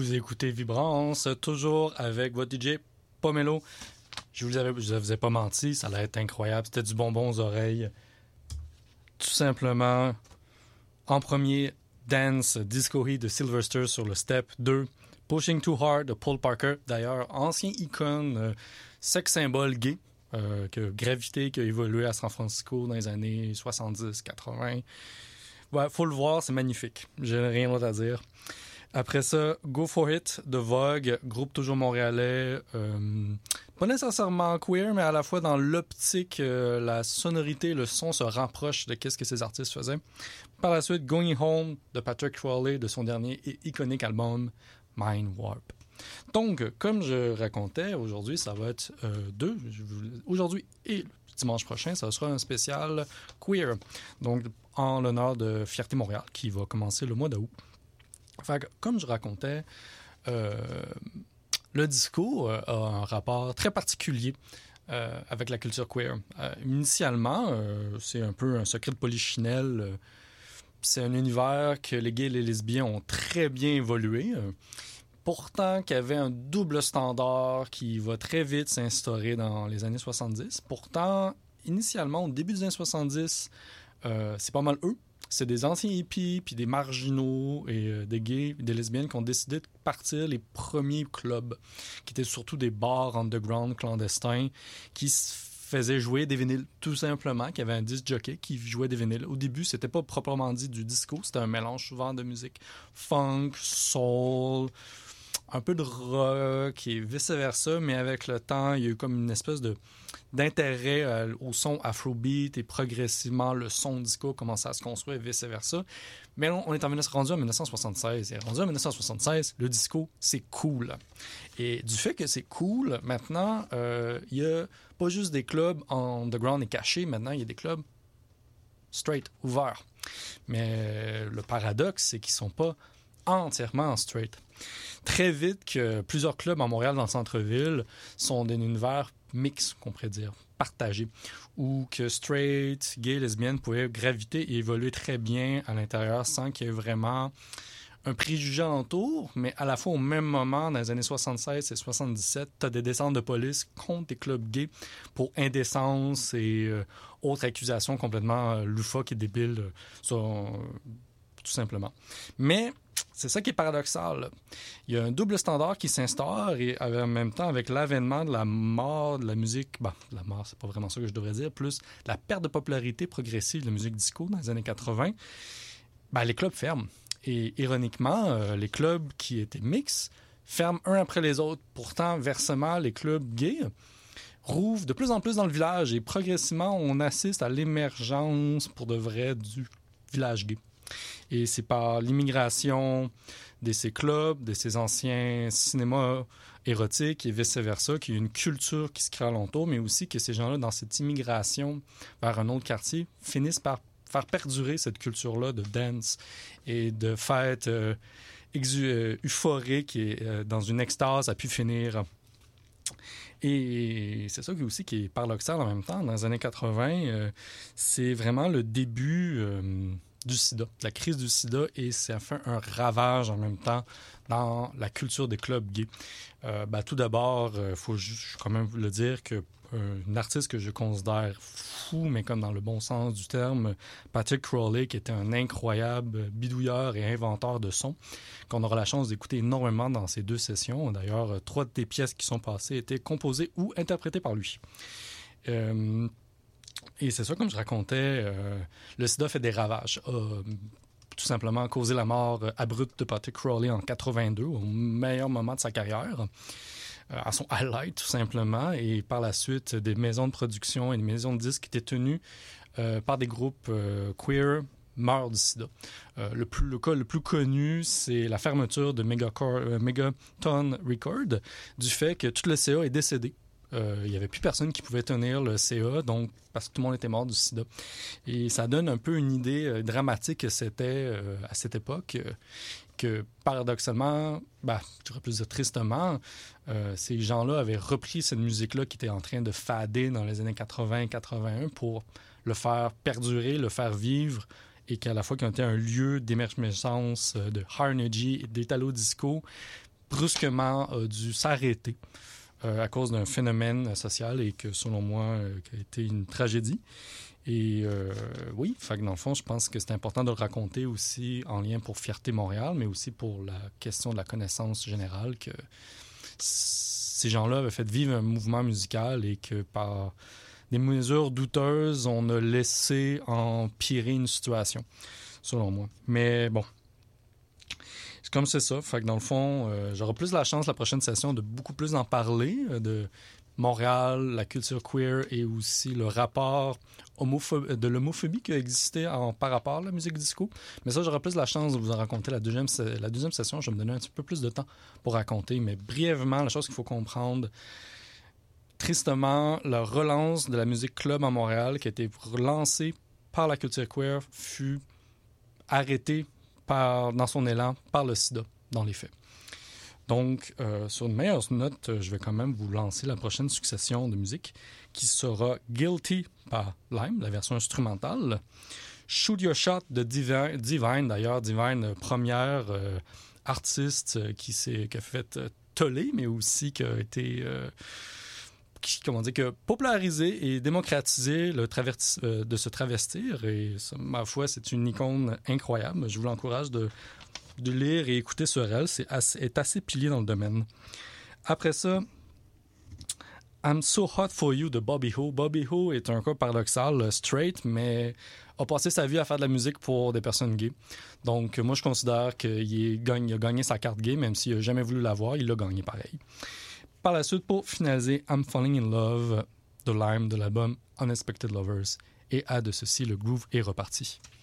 Vous écoutez Vibrance, toujours avec votre DJ Pomelo. Je vous ai pas menti, ça allait être incroyable. C'était du bonbon aux oreilles. Tout simplement, en premier, Dance, Disco Heat de Sylvester sur le Step 2. Pushing Too Hard de Paul Parker, d'ailleurs, ancien icône, sex symbole gay, gravité qui a évolué à San Francisco dans les années 70-80. Ouais, faut le voir, c'est magnifique. J'ai rien d'autre à dire. Après ça, Go For It de Vogue, groupe toujours montréalais, pas nécessairement queer, mais à la fois dans l'optique, la sonorité, le son se rapproche de qu'est-ce que ces artistes faisaient. Par la suite, Going Home de Patrick Crawley de son dernier et iconique album Mind Warp. Donc, comme je racontais, aujourd'hui, ça va être aujourd'hui et dimanche prochain, ça sera un spécial queer. Donc, en l'honneur de Fierté Montréal, qui va commencer le mois d'août. Fait que, comme je racontais, le disco a un rapport très particulier avec la culture queer. Initialement, c'est un peu un secret de polichinelle. C'est un univers que les gays et les lesbiens ont très bien évolué. Pourtant, qu'il y avait un double standard qui va très vite s'instaurer dans les années 70. Pourtant, initialement, au début des années 70, c'est pas mal eux. C'est des anciens hippies, puis des marginaux et des gays, des lesbiennes qui ont décidé de partir les premiers clubs, qui étaient surtout des bars underground clandestins, qui faisaient jouer des vinyles, tout simplement, qui avaient un disc jockey qui jouait des vinyles. Au début, c'était pas proprement dit du disco, c'était un mélange souvent de musique funk, soul, un peu de rock et vice-versa, mais avec le temps, il y a eu comme une espèce d'intérêt au son afrobeat et progressivement le son disco commençait à se construire et vice-versa. Mais on est rendu en 1976. Et rendu en 1976, le disco, c'est cool. Et du fait que c'est cool, maintenant, il y a pas juste des clubs underground et cachés, maintenant, il y a des clubs straight, ouverts. Mais le paradoxe, c'est qu'ils sont pas entièrement straight. Très vite que plusieurs clubs en Montréal, dans le centre-ville, sont des univers mix, qu'on pourrait dire, partagés, où que straight, gay, lesbienne pouvaient graviter et évoluer très bien à l'intérieur sans qu'il y ait vraiment un préjugé alentour, mais à la fois au même moment, dans les années 76 et 77, tu as des descentes de police contre des clubs gays pour indécence et autres accusations complètement loufoques et débiles, tout simplement. Mais c'est ça qui est paradoxal, là. Il y a un double standard qui s'instaure et en même temps, avec l'avènement de la mort de la musique, la mort, c'est pas vraiment ça que je devrais dire, plus la perte de popularité progressive de la musique disco dans les années 80, les clubs ferment. Et ironiquement, les clubs qui étaient mix ferment un après les autres. Pourtant, versement, les clubs gays rouvrent de plus en plus dans le village et progressivement, on assiste à l'émergence pour de vrai du village gay. Et c'est par l'immigration de ces clubs, de ces anciens cinémas érotiques et vice-versa qu'il y a une culture qui se crée alentour, mais aussi que ces gens-là, dans cette immigration vers un autre quartier, finissent par faire perdurer cette culture-là de dance et de fête euphorique et dans une extase à pu finir. Et c'est ça aussi qui est paradoxal en même temps. Dans les années 80, c'est vraiment le début du sida, de la crise du sida, et ça fait un ravage en même temps dans la culture des clubs gays. Tout d'abord, faut quand même le dire que un artiste que je considère fou, mais comme dans le bon sens du terme, Patrick Crawley, qui était un incroyable bidouilleur et inventeur de sons, qu'on aura la chance d'écouter énormément dans ces 2 sessions. D'ailleurs, 3 des pièces qui sont passées étaient composées ou interprétées par lui. Et c'est ça, comme je racontais, le sida fait des ravages. Tout simplement causé la mort abrupte de Patrick Crawley en 82, au meilleur moment de sa carrière, à son highlight, tout simplement. Et par la suite, des maisons de production et des maisons de disques qui étaient tenues par des groupes queer meurent du sida. Le cas le plus connu, c'est la fermeture de Megaton Record, du fait que tout le CA est décédé. Il n'y avait plus personne qui pouvait tenir le CA, donc parce que tout le monde était mort du sida. Et ça donne un peu une idée dramatique que c'était à cette époque, que paradoxalement, j'aurais pu dire tristement, ces gens-là avaient repris cette musique-là qui était en train de fader dans les années 80 et 81 pour le faire perdurer, le faire vivre, et qu'à la fois qui ont été un lieu d'émergence de hard energy et d'italo-disco, brusquement a dû s'arrêter à cause d'un phénomène social et que, selon moi, qui a été une tragédie. Et oui, fait que dans le fond, je pense que c'est important de le raconter aussi en lien pour Fierté Montréal, mais aussi pour la question de la connaissance générale, que ces gens-là avaient fait vivre un mouvement musical et que par des mesures douteuses, on a laissé empirer une situation, selon moi. Mais bon, c'est comme c'est ça. Fait que dans le fond, j'aurai plus la chance la prochaine session de beaucoup plus en parler, de Montréal, la culture queer et aussi le rapport de l'homophobie qui a existé par rapport à la musique disco. Mais ça, j'aurai plus la chance de vous en raconter la deuxième session. Je vais me donner un petit peu plus de temps pour raconter. Mais brièvement, la chose qu'il faut comprendre, tristement, la relance de la musique club à Montréal qui a été relancée par la culture queer fut arrêtée dans son élan par le sida, dans les faits. Donc, sur une meilleure note, je vais quand même vous lancer la prochaine succession de musique qui sera Guilty par Lime, la version instrumentale. Shoot Your Shot de Divine, d'ailleurs, Divine, première artiste qui a fait toller, mais aussi qui a été... qui a popularisé et démocratisé de se travestir. Et ça, ma foi, c'est une icône incroyable. Je vous l'encourage de lire et écouter sur elle. C'est assez pilier dans le domaine. Après ça, I'm So Hot For You de Bobby Ho. Bobby Ho est un cas paradoxal, straight, mais a passé sa vie à faire de la musique pour des personnes gays. Donc, moi, je considère qu'il a gagné sa carte gay, même s'il n'a jamais voulu l'avoir, il l'a gagné pareil. Par la suite, pour finaliser, I'm Falling In Love de Lime de l'album Unexpected Lovers. Et à de ceci, le groove est reparti.